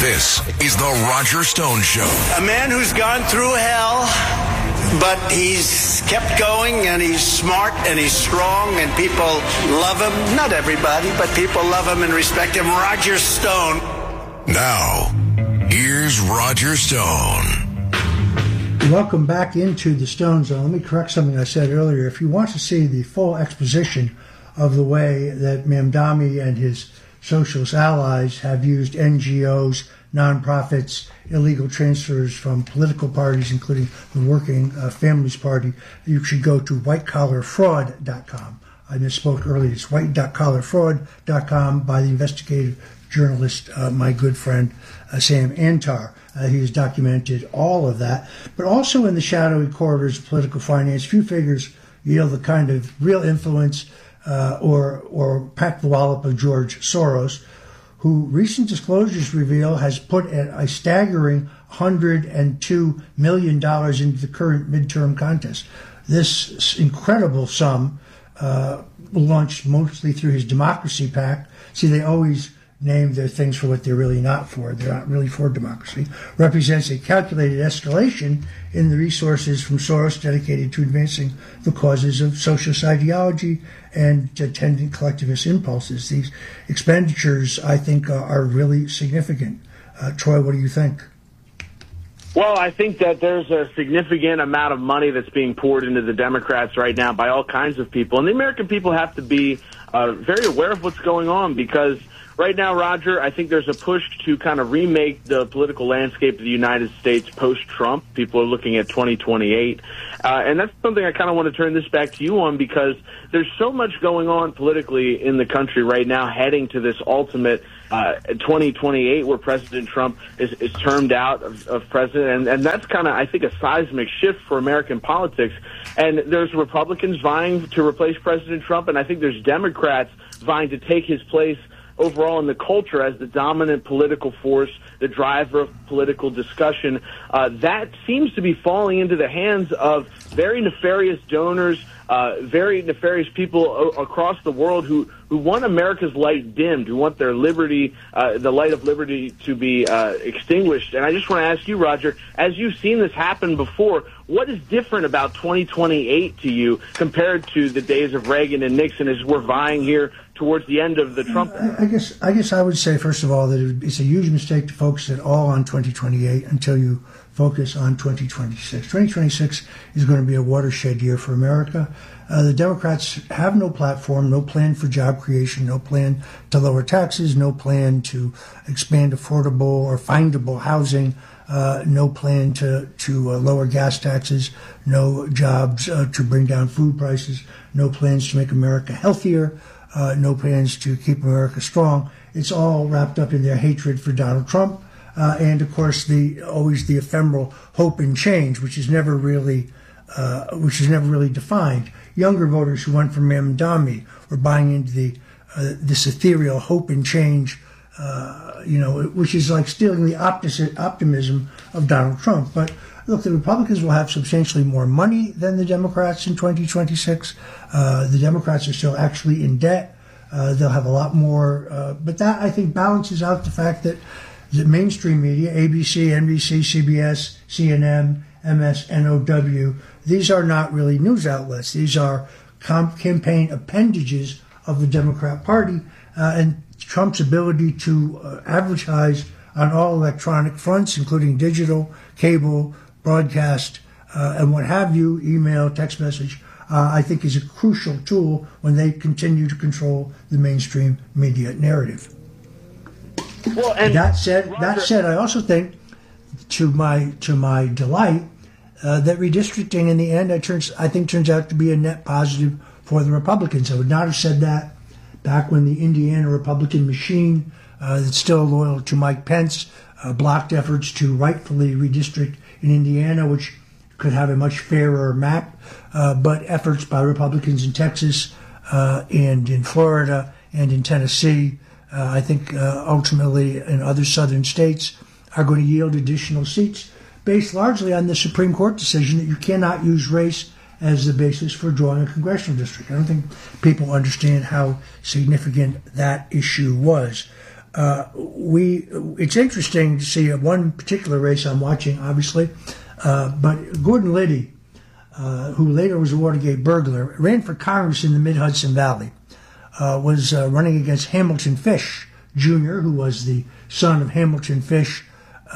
This is The Roger Stone Show. A man who's gone through hell, but he's kept going, and he's smart, and he's strong, and people love him. Not everybody, but people love him and respect him. Roger Stone. Now, here's Roger Stone. Welcome back into the Stone Zone. Let me correct something I said earlier. If you want to see the full exposition of the way that Mamdani and his socialist allies have used NGOs, nonprofits, illegal transfers from political parties, including the Working Families Party, you should go to whitecollarfraud.com. I misspoke earlier. It's white.collarfraud.com by the investigative journalist, my good friend, Sam Antar. He has documented all of that. But also in the shadowy corridors of political finance, few figures yield the kind of real influence or pack the wallop of George Soros, who recent disclosures reveal has put a staggering $102 million into the current midterm contest. This incredible sum, launched mostly through his Democracy PAC. See, they always name their things for what they're really not for. They're not really for democracy. Represents a calculated escalation in the resources from Soros dedicated to advancing the causes of socialist ideology and attendant collectivist impulses. These expenditures, I think, are really significant. Troy, what do you think? Well, I think that there's a significant amount of money that's being poured into the Democrats right now by all kinds of people. And the American people have to be very aware of what's going on, because right now, Roger, I think there's a push to kind of remake the political landscape of the United States post-Trump. People are looking at 2028. And that's something I kind of want to turn this back to you on, because there's so much going on politically in the country right now heading to this ultimate 2028 where President Trump is termed out of president. And that's kind of, I think, a seismic shift for American politics. And there's Republicans vying to replace President Trump, and I think there's Democrats vying to take his place overall in the culture as the dominant political force, the driver of political discussion. That seems to be falling into the hands of very nefarious donors, very nefarious people across the world who want America's light dimmed, who want their liberty, the light of liberty, to be extinguished. And I just want to ask you, Roger, as you've seen this happen before, what is different about 2028 to you compared to the days of Reagan and Nixon as we're vying here towards the end of the Trump? I guess I would say, first of all, that it's a huge mistake to focus at all on 2028 until you focus on 2026. 2026 is going to be a watershed year for America. The Democrats have no platform, no plan for job creation, no plan to lower taxes, no plan to expand affordable or findable housing, no plan to lower gas taxes, no jobs to bring down food prices, no plans to make America healthier, no plans to keep America strong. It's all wrapped up in their hatred for Donald Trump, and of course always the ephemeral hope and change, which is never really defined. Younger voters who went for Mamdani were buying into this ethereal hope and change, which is like stealing the opposite optimism of Donald Trump. But look, the Republicans will have substantially more money than the Democrats in 2026. The Democrats are still actually in debt. They'll have a lot more, but that, I think, balances out the fact that the mainstream media, ABC, NBC, CBS, CNN, MSNOW, these are not really news outlets. These are campaign appendages of the Democrat Party, and Trump's ability to advertise on all electronic fronts, including digital, cable, broadcast, and what have you, email, text message, I think is a crucial tool when they continue to control the mainstream media narrative. Well, and that said, I also think, to my delight, that redistricting in the end, I think turns out to be a net positive for the Republicans. I would not have said that back when the Indiana Republican machine, that's still loyal to Mike Pence, blocked efforts to rightfully redistrict in Indiana, which could have a much fairer map, but efforts by Republicans in Texas and in Florida and in Tennessee, I think ultimately in other southern states, are going to yield additional seats based largely on the Supreme Court decision that you cannot use race as the basis for drawing a congressional district. I don't think people understand how significant that issue was. It's interesting to see one particular race I'm watching, obviously, but Gordon Liddy, who later was a Watergate burglar, ran for Congress in the Mid-Hudson Valley, was running against Hamilton Fish Jr., who was the son of Hamilton Fish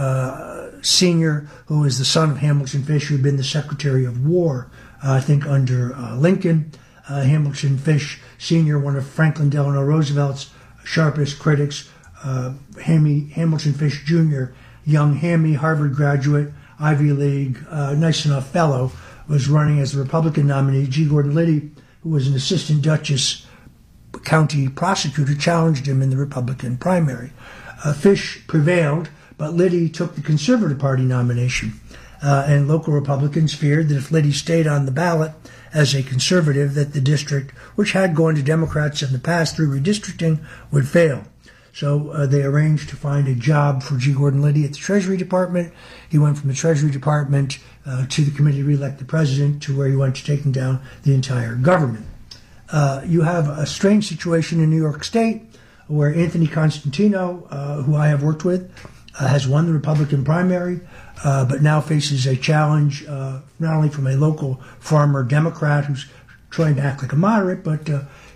Sr., who was the son of Hamilton Fish, who had been the Secretary of War, I think, under Lincoln. Hamilton Fish Sr., one of Franklin Delano Roosevelt's sharpest critics. Hamilton Fish Jr., young Hammy, Harvard graduate, Ivy League, nice enough fellow, was running as the Republican nominee. G. Gordon Liddy, who was an assistant Dutchess county prosecutor, challenged him in the Republican primary. Fish prevailed, but Liddy took the Conservative Party nomination. And local Republicans feared that if Liddy stayed on the ballot as a conservative, that the district, which had gone to Democrats in the past through redistricting, would fail. So they arranged to find a job for G. Gordon Liddy at the Treasury Department. He went from the Treasury Department to the Committee to Re-elect the President, to where he went to taking down the entire government. You have a strange situation in New York State where Anthony Constantino, who I have worked with, has won the Republican primary, but now faces a challenge not only from a local farmer Democrat who's trying to act like a moderate, but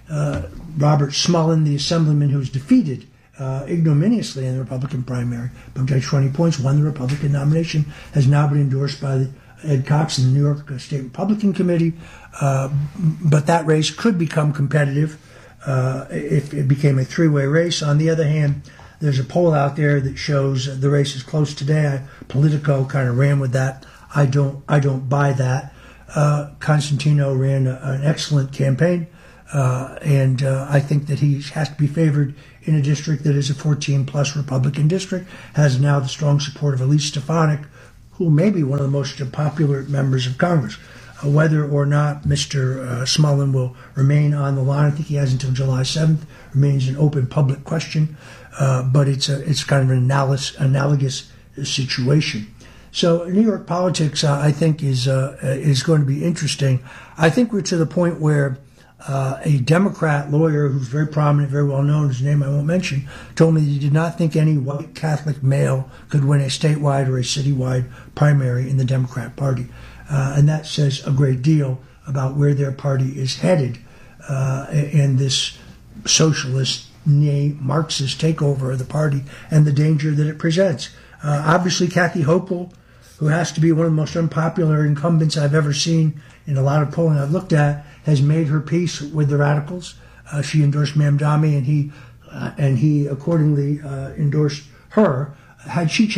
Robert Smullen, the assemblyman who was defeated ignominiously in the Republican primary by 20 points, won the Republican nomination, has now been endorsed by Ed Cox in the New York State Republican Committee. But that race could become competitive if it became a three-way race. On the other hand, there's a poll out there that shows the race is close today. Politico kind of ran with that. I don't buy that. Constantino ran an excellent campaign, and I think that he has to be favored in a district that is a 14-plus Republican district, has now the strong support of Elise Stefanik, who may be one of the most popular members of Congress. Whether or not Mr. Smullen will remain on the line, I think he has until July 7th, remains an open public question, but it's kind of an analogous situation. So New York politics, I think, is going to be interesting. I think we're to the point where a Democrat lawyer who's very prominent, very well known, his name I won't mention, told me that he did not think any white Catholic male could win a statewide or a citywide primary in the Democrat Party. And that says a great deal about where their party is headed and this socialist, Marxist takeover of the party and the danger that it presents. Obviously, Kathy Hochul, who has to be one of the most unpopular incumbents I've ever seen in a lot of polling I've looked at, has made her peace with the radicals. She endorsed Mamdani, and he accordingly endorsed her. Had she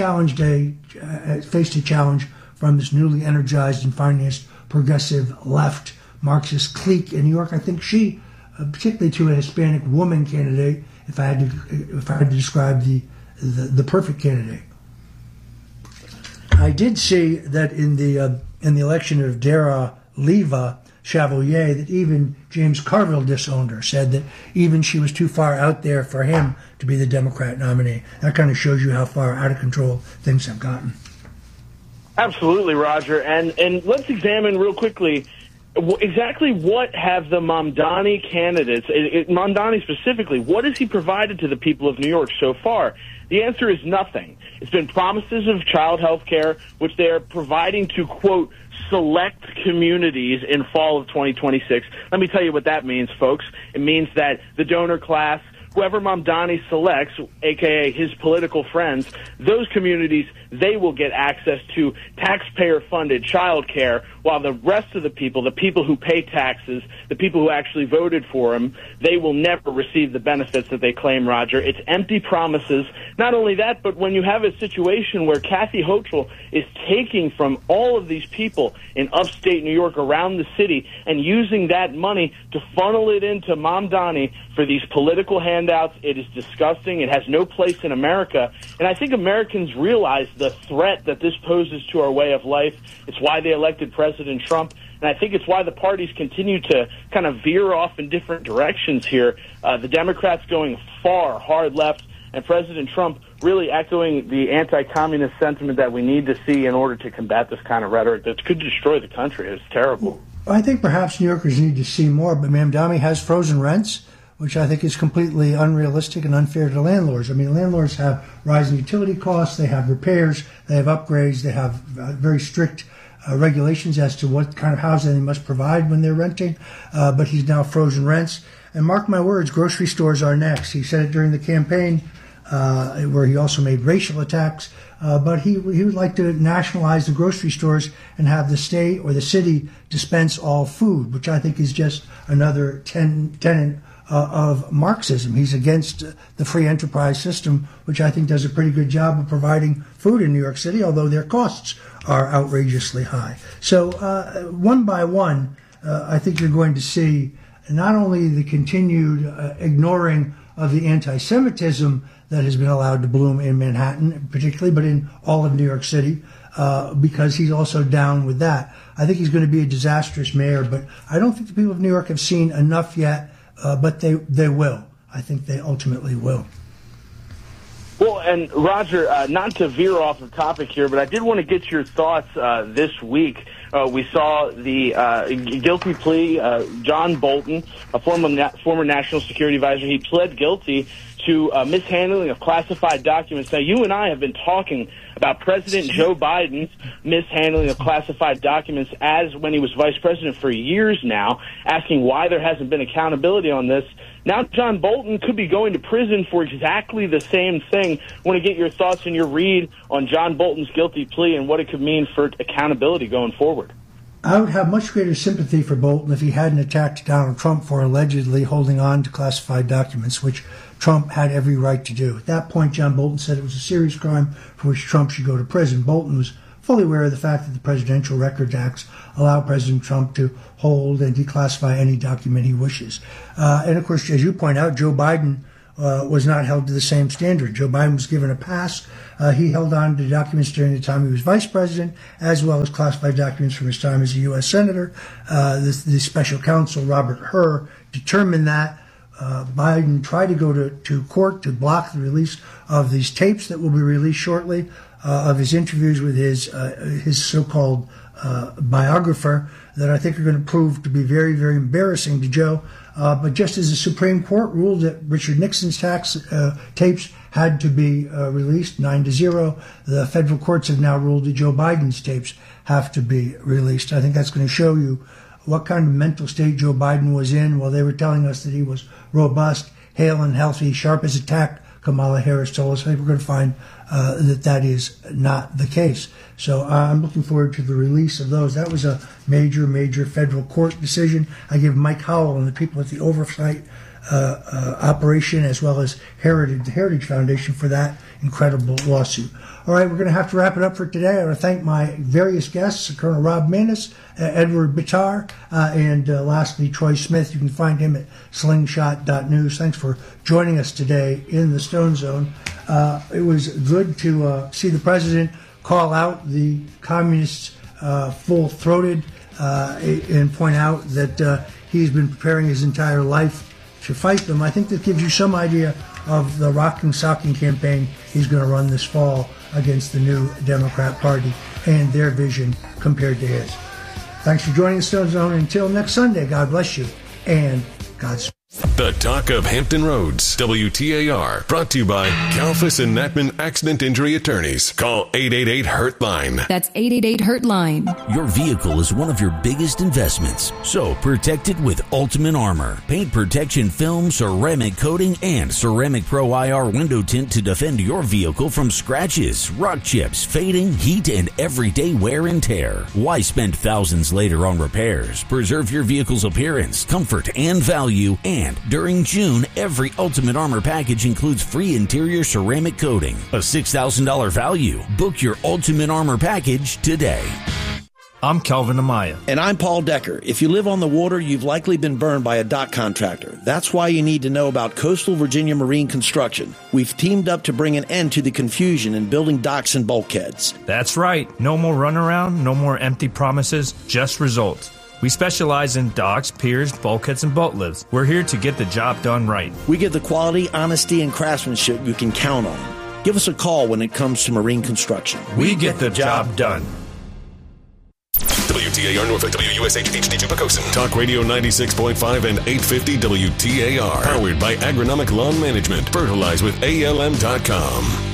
faced a challenge from this newly energized and financed progressive left Marxist clique in New York, I think she, particularly to a Hispanic woman candidate, if I had to describe the perfect candidate. I did see that in the election of Dara Leva Chevalier, that even James Carville disowned her, said that even she was too far out there for him to be the Democrat nominee. That kind of shows you how far out of control things have gotten. Absolutely, Roger. And let's examine real quickly exactly what have the Mamdani candidates, Mamdani specifically, what has he provided to the people of New York so far? The answer is nothing. It's been promises of child health care, which they are providing to, quote, select communities in fall of 2026. Let me tell you what that means, folks. It means that the donor class, whoever Mamdani selects, a.k.a. his political friends, those communities, they will get access to taxpayer-funded child care, while the rest of the people who pay taxes, the people who actually voted for him, they will never receive the benefits that they claim, Roger. It's empty promises. Not only that, but when you have a situation where Kathy Hochul is taking from all of these people in upstate New York around the city and using that money to funnel it into Mamdani for these political handouts, it is disgusting. It has no place in America. And I think Americans realize the threat that this poses to our way of life. It's why they elected President Trump. And I think it's why the parties continue to kind of veer off in different directions here. The Democrats going far hard left, and President Trump really echoing the anti-communist sentiment that we need to see in order to combat this kind of rhetoric that could destroy the country. It's terrible. I think perhaps New Yorkers need to see more, but Mamdani has frozen rents, which I think is completely unrealistic and unfair to landlords. I mean, landlords have rising utility costs, they have repairs, they have upgrades, they have very strict regulations as to what kind of housing they must provide when they're renting, but he's now frozen rents. And mark my words, grocery stores are next. He said it during the campaign, where he also made racial attacks, but he would like to nationalize the grocery stores and have the state or the city dispense all food, which I think is just another tenet of Marxism. He's against the free enterprise system, which I think does a pretty good job of providing food in New York City, although their costs are outrageously high. So one by one, I think you're going to see not only the continued ignoring of the anti-Semitism that has been allowed to bloom in Manhattan particularly, but in all of New York City, because he's also down with that. I think he's going to be a disastrous mayor, but I don't think the people of New York have seen enough yet, but they will. I think they ultimately will. Well, and Roger, not to veer off the topic here, but I did want to get your thoughts this week. We saw the guilty plea. John Bolton, a former national security advisor, he pled guilty to mishandling of classified documents. Now, you and I have been talking about President Joe Biden's mishandling of classified documents as when he was vice president for years now, asking why there hasn't been accountability on this. Now John Bolton could be going to prison for exactly the same thing. I want to get your thoughts and your read on John Bolton's guilty plea and what it could mean for accountability going forward. I would have much greater sympathy for Bolton if he hadn't attacked Donald Trump for allegedly holding on to classified documents, which Trump had every right to do. At that point, John Bolton said it was a serious crime for which Trump should go to prison. Bolton was fully aware of the fact that the Presidential Records Acts allow President Trump to hold and declassify any document he wishes. And, of course, as you point out, Joe Biden was not held to the same standard. Joe Biden was given a pass. He held on to documents during the time he was vice president, as well as classified documents from his time as a U.S. senator. The special counsel, Robert Hur, determined that. Biden tried to go to court to block the release of these tapes that will be released shortly, of his interviews with his so-called biographer, that I think are going to prove to be very, very embarrassing to Joe. But just as the Supreme Court ruled that Richard Nixon's tapes had to be released 9-0, the federal courts have now ruled that Joe Biden's tapes have to be released. I think that's going to show you what kind of mental state Joe Biden was in while they were telling us that he was robust, hale and healthy, sharp as a tack. Kamala Harris told us. I think we're going to find that is not the case. So I'm looking forward to the release of those. That was a major, major federal court decision. I give Mike Howell and the people at the Oversight operation, as well as the Heritage Foundation, for that incredible lawsuit. All right, we're going to have to wrap it up for today. I want to thank my various guests, Colonel Rob Maness, Edward Bitar, and lastly, Troy Smith. You can find him at slingshot.news. Thanks for joining us today in the Stone Zone. It was good to see the president call out the communists full-throated and point out that he's been preparing his entire life to fight them. I think that gives you some idea of the rocking socking campaign he's going to run this fall against the new Democrat Party and their vision compared to his. Thanks for joining the Stone Zone. Until next Sunday, God bless you and Godspeed. The Talk of Hampton Roads, WTAR, brought to you by Kalfas and Natman Accident Injury Attorneys. Call 888-HURT-LINE. That's 888-HURT-LINE. Your vehicle is one of your biggest investments, so protect it with Ultimate Armor. Paint protection film, ceramic coating, and Ceramic Pro IR window tint to defend your vehicle from scratches, rock chips, fading, heat, and everyday wear and tear. Why spend thousands later on repairs? Preserve your vehicle's appearance, comfort, and value. And during June, every Ultimate Armor package includes free interior ceramic coating, a $6,000 value. Book your Ultimate Armor package today. I'm Kelvin Amaya. And I'm Paul Decker. If you live on the water, you've likely been burned by a dock contractor. That's why you need to know about Coastal Virginia Marine Construction. We've teamed up to bring an end to the confusion in building docks and bulkheads. That's right. No more runaround, no more empty promises, just results. We specialize in docks, piers, bulkheads, and boat lifts. We're here to get the job done right. We give the quality, honesty, and craftsmanship you can count on. Give us a call when it comes to marine construction. We get the job done. WTAR Norfolk, WUSH HD2 Pocosin. Talk Radio 96.5 and 850 WTAR. Powered by Agronomic Lawn Management. Fertilize with ALM.com.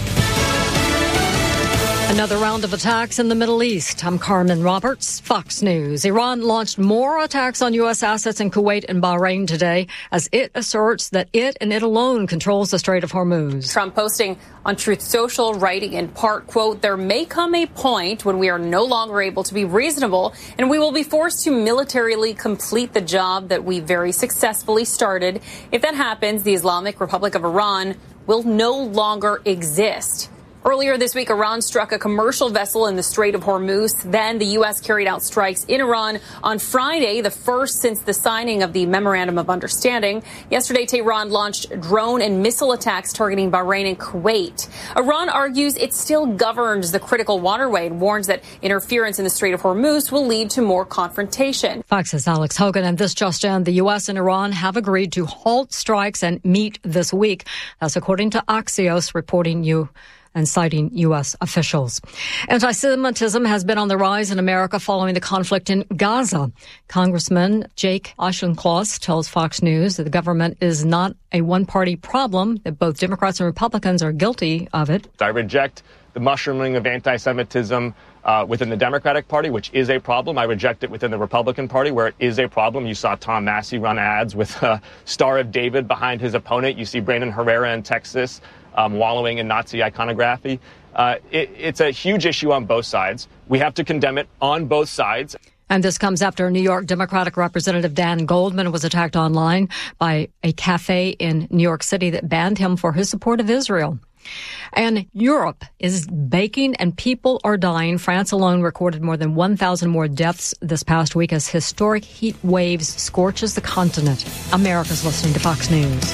Another round of attacks in the Middle East. I'm Carmen Roberts, Fox News. Iran launched more attacks on U.S. assets in Kuwait and Bahrain today as it asserts that it and it alone controls the Strait of Hormuz. Trump posting on Truth Social, writing in part, quote, "There may come a point when we are no longer able to be reasonable and we will be forced to militarily complete the job that we very successfully started. If that happens, the Islamic Republic of Iran will no longer exist." Earlier this week, Iran struck a commercial vessel in the Strait of Hormuz. Then the U.S. carried out strikes in Iran on Friday, the first since the signing of the Memorandum of Understanding. Yesterday, Tehran launched drone and missile attacks targeting Bahrain and Kuwait. Iran argues it still governs the critical waterway and warns that interference in the Strait of Hormuz will lead to more confrontation. Fox's Alex Hogan, and this just in, the U.S. and Iran have agreed to halt strikes and meet this week. That's according to Axios, reporting and citing U.S. officials. Anti-Semitism has been on the rise in America following the conflict in Gaza. Congressman Jake Auchincloss tells Fox News that the government is not a one-party problem, that both Democrats and Republicans are guilty of it. I reject the mushrooming of anti-Semitism within the Democratic Party, which is a problem. I reject it within the Republican Party, where it is a problem. You saw Tom Massey run ads with Star of David behind his opponent. You see Brandon Herrera in Texas wallowing in Nazi iconography. It's a huge issue on both sides. We have to condemn it on both sides. And this comes after New York Democratic Representative Dan Goldman was attacked online by a cafe in New York City that banned him for his support of Israel. And Europe is baking and people are dying. France alone recorded more than 1,000 more deaths this past week as historic heat waves scorches the continent. America's listening to Fox News.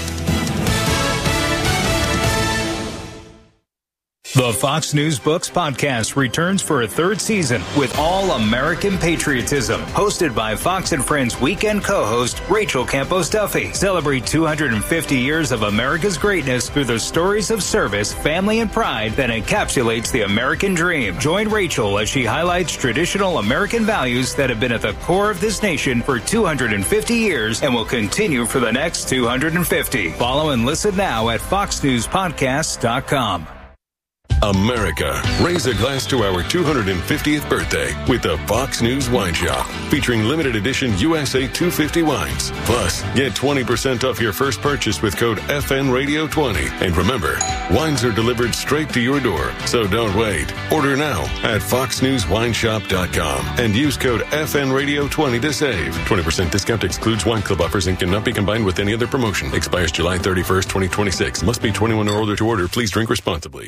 The Fox News Books podcast returns for a third season with All American Patriotism, hosted by Fox and Friends weekend co-host Rachel Campos Duffy. Celebrate 250 years of America's greatness through the stories of service, family, and pride that encapsulates the American dream. Join Rachel as she highlights traditional American values that have been at the core of this nation for 250 years and will continue for the next 250. Follow and listen now at foxnewspodcast.com. America, raise a glass to our 250th birthday with the Fox News Wine Shop, featuring limited edition USA 250 wines. Plus, get 20% off your first purchase with code FNRadio20. And remember, wines are delivered straight to your door, so don't wait. Order now at foxnewswineshop.com and use code FNRadio20 to save. 20% discount excludes wine club offers and cannot be combined with any other promotion. Expires July 31st, 2026. Must be 21 or older to order. Please drink responsibly.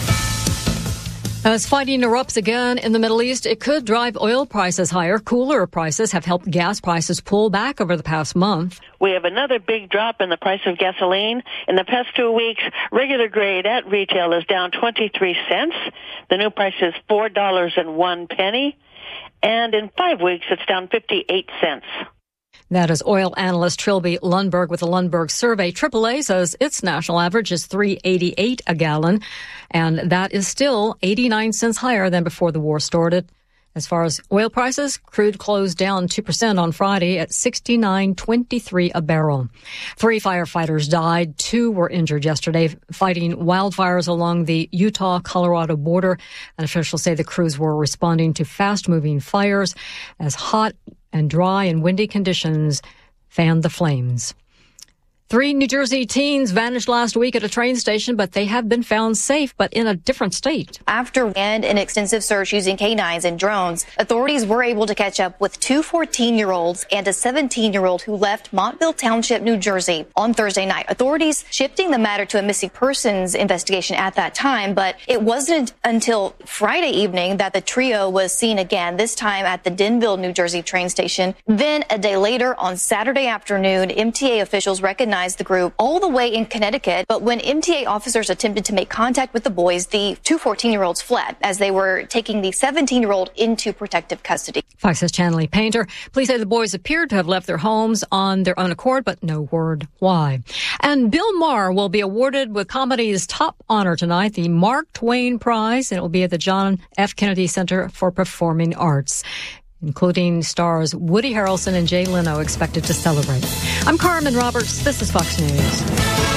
As fighting erupts again in the Middle East, it could drive oil prices higher. Cooler prices have helped gas prices pull back over the past month. We have another big drop in the price of gasoline. In the past 2 weeks, regular grade at retail is down 23 cents. The new price is $4.01. And in 5 weeks, it's down 58 cents. That is oil analyst Trilby Lundberg with the Lundberg survey. AAA says its national average is $3.88 a gallon, and that is still 89 cents higher than before the war started. As far as oil prices, crude closed down 2% on Friday at $69.23 a barrel. 3 firefighters died. 2 were injured yesterday fighting wildfires along the Utah-Colorado border. And officials say the crews were responding to fast-moving fires as hot and dry and windy conditions fanned the flames. 3 New Jersey teens vanished last week at a train station, but they have been found safe, but in a different state. After an extensive search using canines and drones, authorities were able to catch up with 2 14-year-olds and a 17-year-old who left Montville Township, New Jersey on Thursday night. Authorities shifting the matter to a missing persons investigation at that time, but it wasn't until Friday evening that the trio was seen again, this time at the Denville, New Jersey train station. Then a day later, on Saturday afternoon, MTA officials recognized the group all the way in Connecticut. But when MTA officers attempted to make contact with the boys, the 2 14-year-olds fled as they were taking the 17-year-old into protective custody. Fox's Chanley Painter. Police say the boys appeared to have left their homes on their own accord, but no word why. And Bill Maher will be awarded with comedy's top honor tonight, the Mark Twain Prize, and it will be at the John F. Kennedy Center for Performing Arts. including stars Woody Harrelson and Jay Leno expected to celebrate. I'm Carmen Roberts. This is Fox News.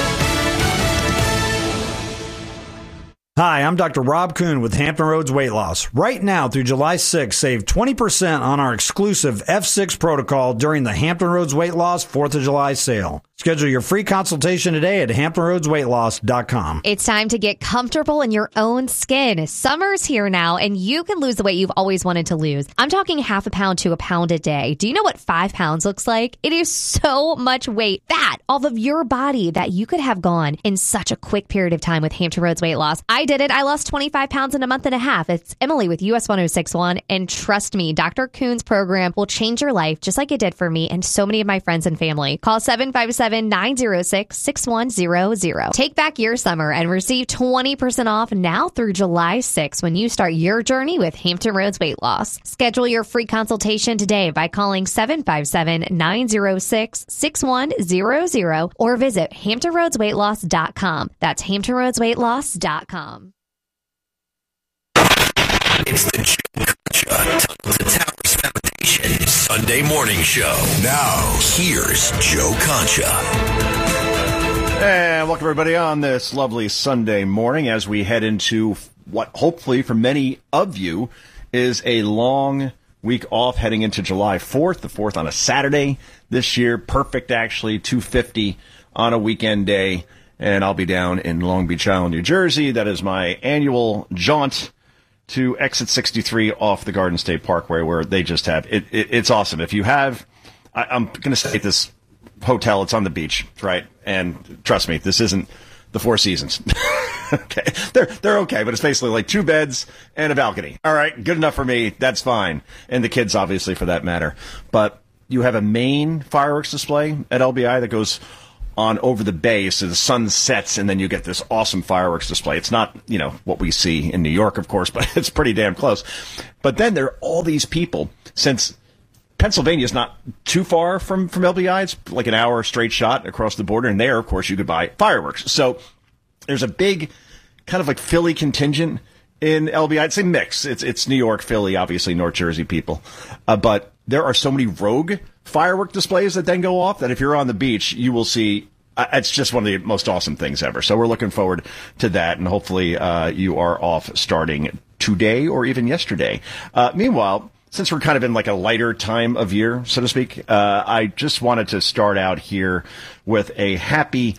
Hi, I'm Dr. Rob Kuhn with Hampton Roads Weight Loss. Right now through July 6th, save 20% on our exclusive F6 protocol during the Hampton Roads Weight Loss 4th of July sale. Schedule your free consultation today at HamptonRoadsWeightLoss.com. It's time to get comfortable in your own skin. Summer's here now, and you can lose the weight you've always wanted to lose. I'm talking half a pound to a pound a day. Do you know what 5 pounds looks like? It is so much weight, fat, off of your body that you could have gone in such a quick period of time with Hampton Roads Weight Loss. I did it. I lost 25 pounds in a month and a half. It's Emily with US 1061, and trust me, Dr. Kuhn's program will change your life just like it did for me and so many of my friends and family. Call 757-906-6100. Take back your summer and receive 20% off now through July 6th when you start your journey with Hampton Roads Weight Loss. Schedule your free consultation today by calling 757-906-6100 or visit HamptonRoadsWeightLoss.com. That's HamptonRoadsWeightLoss.com. It's the Joe Concha, the Towers Foundation Sunday Morning Show. Now, here's Joe Concha. And welcome, everybody, on this lovely Sunday morning as we head into what hopefully for many of you is a long week off heading into July 4th, the 4th on a Saturday this year. Perfect, actually, 2:50 on a weekend day. And I'll be down in Long Beach Island, New Jersey. That is my annual jaunt to exit 63 off the Garden State Parkway, where they just have it's awesome. If you have, I'm going to stay at this hotel. It's on the beach, right? And trust me, this isn't the Four Seasons. Okay, they're okay, but it's basically like 2 beds and a balcony. All right, good enough for me. That's fine, and the kids, obviously, for that matter. But you have a main fireworks display at LBI that goes on over the bay, so the sun sets, and then you get this awesome fireworks display. It's not, what we see in New York, of course, but it's pretty damn close. But then there are all these people, since Pennsylvania is not too far from LBI. It's like an hour straight shot across the border, and there, of course, you could buy fireworks. So there's a big kind of like Philly contingent in LBI. It's a mix. It's New York, Philly, obviously North Jersey people. But there are so many rogue firework displays that then go off that if you're on the beach, you will see. It's just one of the most awesome things ever. So we're looking forward to that, and hopefully you are off starting today or even yesterday. Meanwhile, since we're kind of in like a lighter time of year, so to speak, I just wanted to start out here with a happy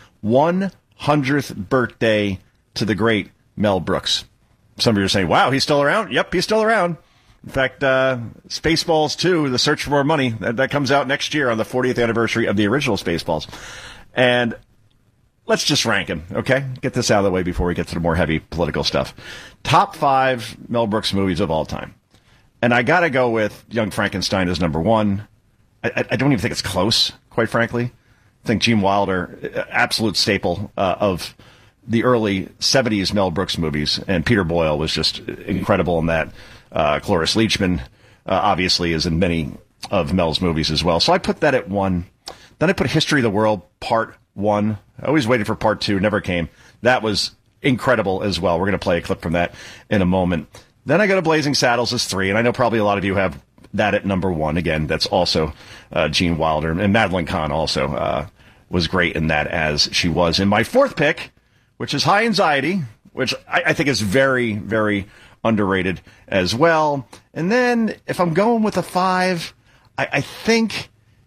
100th birthday to the great Mel Brooks. Some of you are saying, wow, he's still around? Yep, he's still around. In fact, Spaceballs 2, The Search for More Money, that comes out next year on the 40th anniversary of the original Spaceballs. And let's just rank him, okay? Get this out of the way before we get to the more heavy political stuff. Top 5 Mel Brooks movies of all time. And I got to go with Young Frankenstein as number 1. I don't even think it's close, quite frankly. I think Gene Wilder, absolute staple of the early 70s Mel Brooks movies. And Peter Boyle was just incredible in that. Cloris Leachman, obviously, is in many of Mel's movies as well. So I put that at 1. Then I put History of the World, Part 1. I always waited for Part 2, never came. That was incredible as well. We're going to play a clip from that in a moment. Then I go to Blazing Saddles as 3, and I know probably a lot of you have that at number 1. Again, that's also Gene Wilder. And Madeline Kahn also was great in that, as she was. And my 4th pick, which is High Anxiety, which I think is very, very underrated as well. And then if I'm going with a 5, I think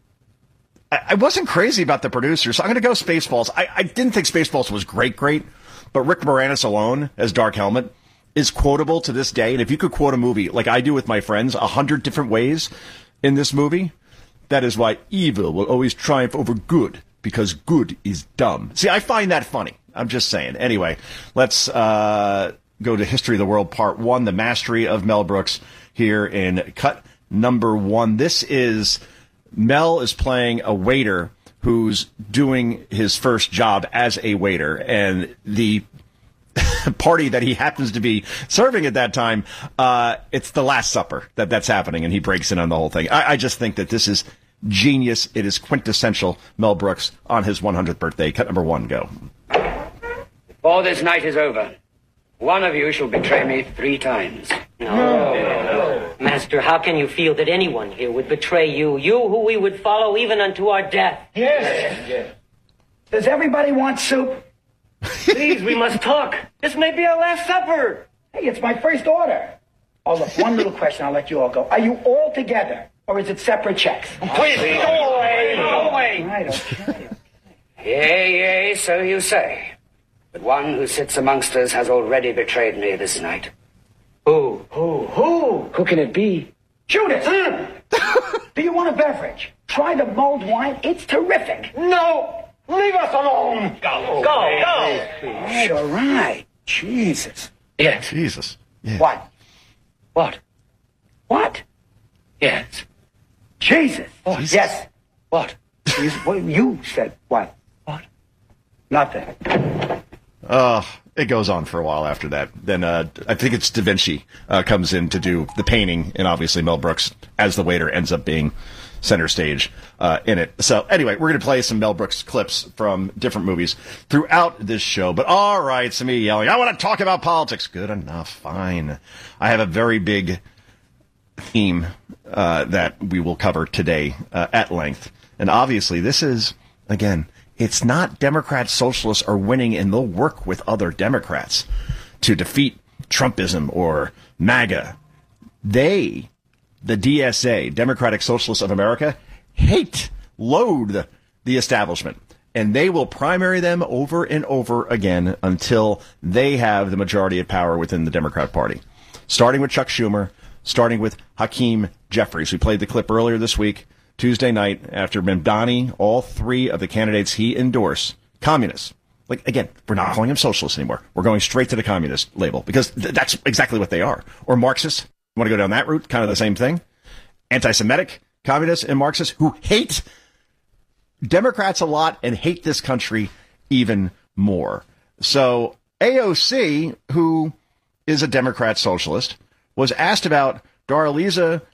I wasn't crazy about the producers. So I'm going to go Spaceballs. I didn't think Spaceballs was great, but Rick Moranis alone as Dark Helmet is quotable to this day. And if you could quote a movie like I do with my friends 100 different ways in this movie, that is why evil will always triumph over good, because good is dumb. See, I find that funny. I'm just saying. Anyway, let's go to History of the World Part 1, The Mastery of Mel Brooks, here in cut number 1. This is Mel is playing a waiter who's doing his first job as a waiter, and the party that he happens to be serving at that time, it's the Last Supper that's happening, and he breaks in on the whole thing. I just think that this is genius. It is quintessential Mel Brooks on his 100th birthday. Cut number 1, go. Before this night is over, one of you shall betray me 3 times. No. Master, how can you feel that anyone here would betray you? You who we would follow even unto our death. Yes. Does everybody want soup? Please, we must talk. This may be our last supper. Hey, it's my first order. Oh, look, one little question, I'll let you all go. Are you all together, or is it separate checks? Please, go away, go away. All right, okay. Yea, so you say. But one who sits amongst us has already betrayed me this night. Who? Who can it be? Judas! Do you want a beverage? Try the mulled wine. It's terrific. No! Leave us alone! Go! All right. Jesus. Yes. Jesus. Yeah. What? Yes. Jesus. Oh, Jesus. yes. What? Jesus. What? You said what? What? Nothing. It goes on for a while after that. Then I think it's Da Vinci comes in to do the painting, and obviously Mel Brooks, as the waiter, ends up being center stage in it. So anyway, we're going to play some Mel Brooks clips from different movies throughout this show. But all right, some of you yelling, I want to talk about politics. Good enough. Fine. I have a very big theme that we will cover today at length. And obviously this is, again, it's not Democrats, socialists are winning, and they'll work with other Democrats to defeat Trumpism or MAGA. They, the DSA, Democratic Socialists of America, loathe the establishment. And they will primary them over and over again until they have the majority of power within the Democrat Party. Starting with Chuck Schumer, starting with Hakeem Jeffries. We played the clip earlier this week. Tuesday night, after Mamdani, all three of the candidates he endorsed, communists. Like, again, we're not calling them socialists anymore. We're going straight to the communist label because that's exactly what they are. Or Marxists. You want to go down that route? Kind of the same thing. Anti-Semitic communists and Marxists who hate Democrats a lot and hate this country even more. So AOC, who is a Democrat socialist, was asked about Darlisa